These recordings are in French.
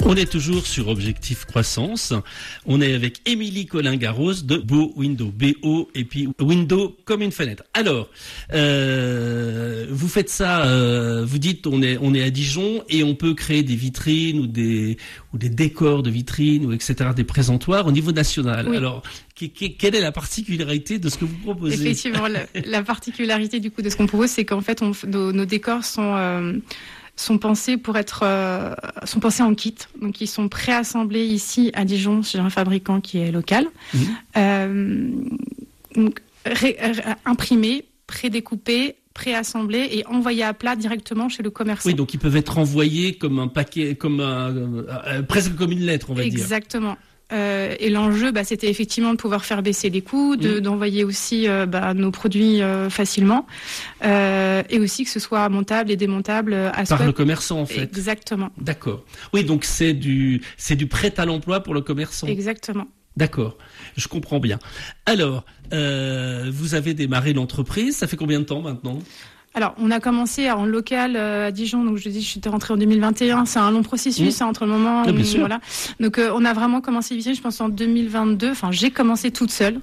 On est toujours sur Objectif Croissance. On est avec Émilie Collin-Garros de Beau Window, BO, et puis Window comme une fenêtre. Alors, vous faites ça, vous dites on est à Dijon et on peut créer des vitrines ou des décors de vitrines ou etc., des présentoirs au niveau national. Oui. Alors, quelle est la particularité de ce que vous proposez ? Effectivement, la particularité du coup de ce qu'on propose, c'est qu'en fait nos décors sont pensés sont pensés en kit, donc ils sont préassemblés ici à Dijon chez un fabricant qui est local, donc imprimés, prédécoupés, préassemblés et envoyés à plat directement chez le commerçant. Oui, donc ils peuvent être envoyés comme un paquet, presque comme une lettre, on va dire. Exactement. Et l'enjeu, c'était effectivement de pouvoir faire baisser les coûts, d'envoyer aussi nos produits facilement, et aussi que ce soit montable et démontable à par le commerçant en fait. Exactement. D'accord. Oui, donc c'est du prêt à l'emploi pour le commerçant. Exactement. D'accord, je comprends bien. Alors, vous avez démarré l'entreprise, ça fait combien de temps maintenant ? Alors, on a commencé en local à Dijon, donc je suis rentrée en 2021. C'est un long processus entre le moment où voilà. Donc, on a vraiment commencé vite, je pense en 2022. Enfin, j'ai commencé toute seule.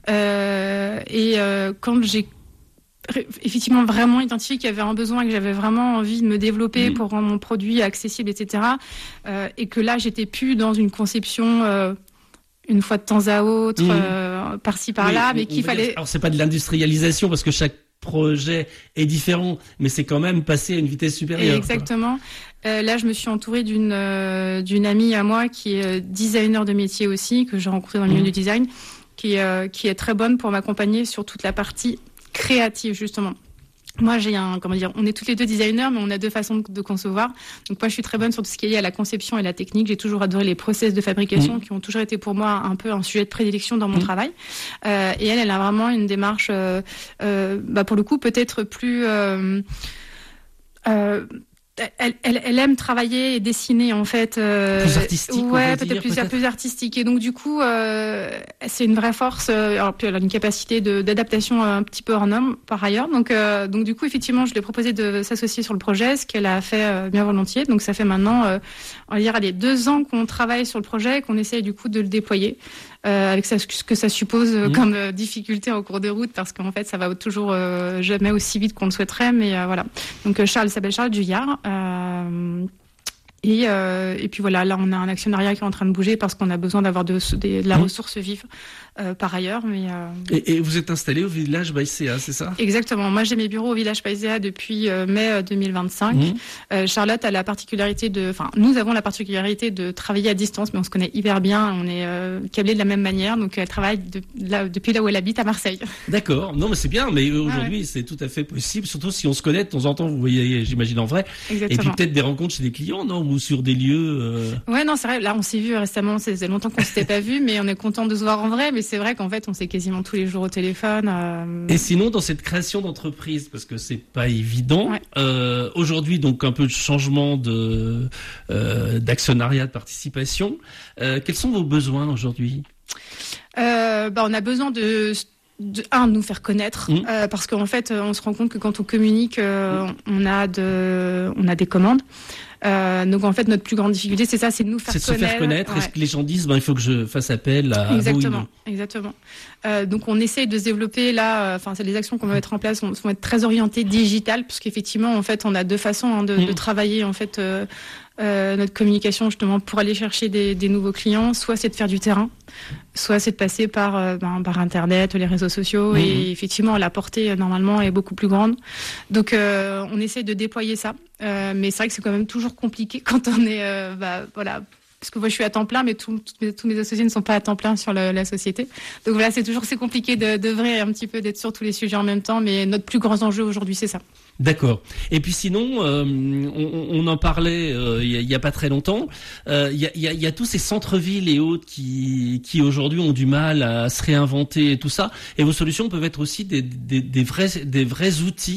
Quand j'ai effectivement vraiment identifié qu'il y avait un besoin et que j'avais vraiment envie de me développer pour rendre mon produit accessible, etc. Et que là, j'étais plus dans une conception une fois de temps à autre, par-ci par-là, mais qu'il fallait. Alors, c'est pas de l'industrialisation parce que chaque projet est différent, mais c'est quand même passé à une vitesse supérieure. Exactement. Là, je me suis entourée d'une amie à moi qui est designer de métier aussi, que j'ai rencontrée dans le milieu du design, qui est très bonne pour m'accompagner sur toute la partie créative, justement. Moi, on est toutes les deux designers, mais on a deux façons de concevoir. Donc, moi, je suis très bonne sur tout ce qui est lié à la conception et la technique. J'ai toujours adoré les process de fabrication qui ont toujours été pour moi un peu un sujet de prédilection dans mon travail. Et elle a vraiment une démarche, pour le coup, peut-être plus, elle aime travailler et dessiner en fait plus artistique, peut-être plus artistique, et donc du coup c'est une vraie force. Alors puis elle a une capacité d'adaptation un petit peu hors norme par ailleurs, donc du coup effectivement je lui ai proposé de s'associer sur le projet, ce qu'elle a fait bien volontiers. Donc ça fait maintenant on va dire 2 ans qu'on travaille sur le projet et qu'on essaye du coup de le déployer. Avec ce que ça suppose comme difficulté en cours de route, parce qu'en fait ça va toujours jamais aussi vite qu'on le souhaiterait, mais voilà. Donc Charles s'appelle Charles Duyard, et puis voilà, là on a un actionnariat qui est en train de bouger parce qu'on a besoin d'avoir de la ressource vive par ailleurs. Mais et vous êtes installé au village Baïséa, c'est ça ? Exactement. Moi j'ai mes bureaux au village Baïséa depuis mai 2025. Charlotte a la particularité nous avons la particularité de travailler à distance, mais on se connaît hyper bien, on est câblés de la même manière, donc elle travaille depuis là où elle habite à Marseille. D'accord. Non mais c'est bien, mais aujourd'hui c'est tout à fait possible, surtout si on se connaît de temps en temps, vous voyez, j'imagine en vrai. Exactement. Et puis peut-être des rencontres chez des clients, non, ou sur des lieux. Ouais, non, c'est vrai. Là, on s'est vu récemment. Ça faisait longtemps qu'on s'était pas vu, mais on est content de se voir en vrai. Mais c'est vrai qu'en fait, on s'est quasiment tous les jours au téléphone. Et sinon, dans cette création d'entreprise, parce que c'est pas évident, aujourd'hui, donc un peu de changement d'actionnariat, de participation. Quels sont vos besoins aujourd'hui ? On a besoin de nous faire connaître, parce qu'en fait on se rend compte que quand on communique on a des commandes, donc en fait notre plus grande difficulté c'est ça, c'est de nous faire connaître. C'est de se faire connaître. Est-ce que les gens disent il faut que je fasse appel à Exactement. Donc on essaye de se développer là, c'est les actions qu'on va mettre en place vont être très orientées digitales, parce qu'effectivement en fait on a 2 façons de travailler en fait notre communication justement pour aller chercher des nouveaux clients. Soit c'est de faire du terrain, soit c'est de passer par internet, les réseaux sociaux, et effectivement la portée normalement est beaucoup plus grande. Donc on essaie de déployer ça, mais c'est vrai que c'est quand même toujours compliqué quand on est voilà, parce que moi je suis à temps plein, mais tous mes associés ne sont pas à temps plein sur la société. Donc voilà, c'est compliqué d'œuvrer un petit peu, d'être sur tous les sujets en même temps, mais notre plus grand enjeu aujourd'hui c'est ça. D'accord. Et puis sinon, on en parlait il y a pas très longtemps. Il y a tous ces centres-villes et autres qui aujourd'hui ont du mal à se réinventer et tout ça. Et vos solutions peuvent être aussi des vrais outils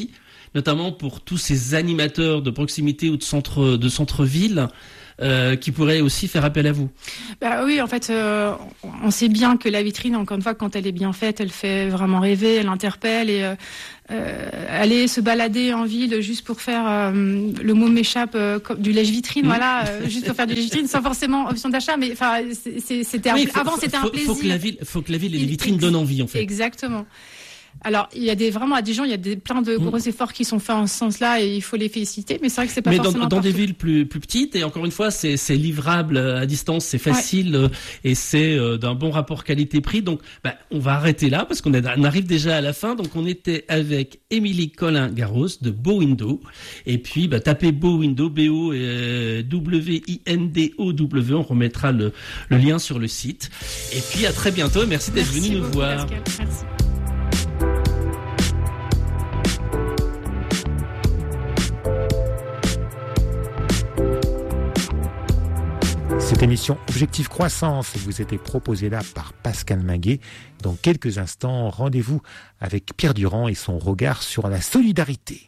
notamment pour tous ces animateurs de proximité ou de centre-ville qui pourraient aussi faire appel à vous. Bah oui, en fait, on sait bien que la vitrine, encore une fois, quand elle est bien faite, elle fait vraiment rêver, elle interpelle et aller se balader en ville juste pour faire, le mot m'échappe, du lèche-vitrine, voilà, juste pour faire du lèche-vitrine sans forcément option d'achat, mais enfin, avant c'était un plaisir. Faut que la ville et les vitrines donnent envie, en fait. Exactement. Alors, il y a vraiment à Dijon, il y a plein de gros efforts qui sont faits en ce sens-là et il faut les féliciter, mais c'est vrai que c'est pas forcément dans des villes plus petites, et encore une fois, c'est livrable à distance, c'est facile, et c'est d'un bon rapport qualité-prix. Donc, on va arrêter là parce qu'on arrive déjà à la fin. Donc, on était avec Émilie Colin-Garros de Beau Window, et puis tapez Beau Window, B-O W-I-N-D-O-W, on remettra le lien sur le site. Et puis à très bientôt, merci d'être venu nous voir. Pascal, merci. Cette émission Objectif Croissance vous était proposée là par Pascal Minguet. Dans quelques instants, rendez-vous avec Pierre Durand et son regard sur la solidarité.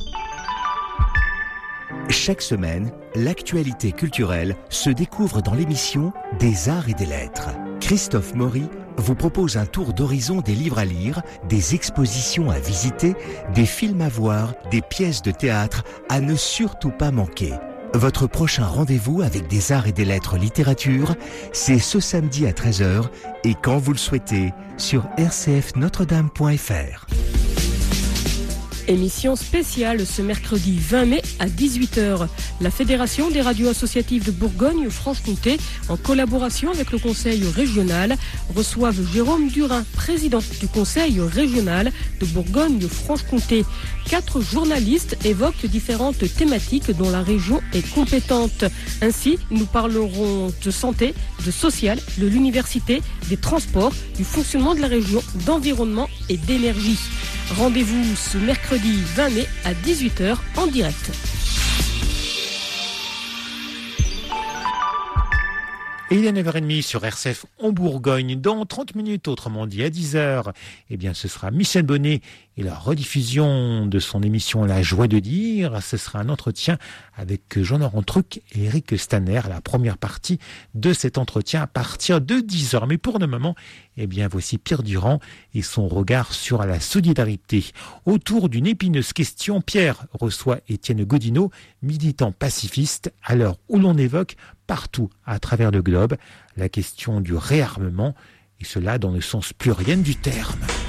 Chaque semaine, l'actualité culturelle se découvre dans l'émission Des Arts et des Lettres. Christophe Maury vous propose un tour d'horizon des livres à lire, des expositions à visiter, des films à voir, des pièces de théâtre à ne surtout pas manquer. Votre prochain rendez-vous avec Des Arts et des Lettres littérature, c'est ce samedi à 13h et quand vous le souhaitez sur rcfnotredame.fr. Émission spéciale ce mercredi 20 mai à 18h. La Fédération des radios associatives de Bourgogne-Franche-Comté, en collaboration avec le Conseil régional, reçoivent Jérôme Durin, président du Conseil régional de Bourgogne-Franche-Comté. 4 journalistes évoquent différentes thématiques dont la région est compétente. Ainsi, nous parlerons de santé, de social, de l'université, des transports, du fonctionnement de la région, d'environnement et d'énergie. Rendez-vous ce mercredi 20 mai à 18h en direct. Et il est 9h30 sur RCF en Bourgogne. Dans 30 minutes, autrement dit à 10h, ce sera Michel Bonnet et la rediffusion de son émission La Joie de dire. Ce sera un entretien avec Jean-Laurent Truc et Eric Stanner, la première partie de cet entretien à partir de 10h. Mais pour le moment, voici Pierre Durand et son regard sur la solidarité. Autour d'une épineuse question, Pierre reçoit Étienne Godineau, militant pacifiste, à l'heure où l'on évoque partout à travers le globe la question du réarmement, et cela dans le sens pluriel du terme.